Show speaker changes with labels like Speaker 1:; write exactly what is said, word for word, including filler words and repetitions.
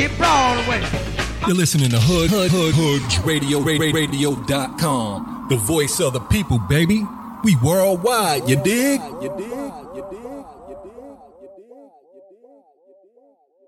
Speaker 1: Broadway.
Speaker 2: You're listening to Hood Hood Hood Hood Radio Radio dot com. The voice of the people, baby. We worldwide, you dig? You dig? You dig? You dig? You dig?